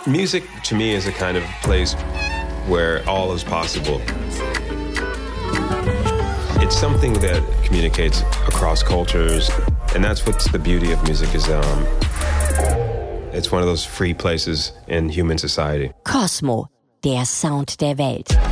Music, to me, is a kind of place where all is possible. It's something that communicates across cultures, and that's what's the beauty of music is. It's one of those free places in human society. Cosmo, der Sound der Welt.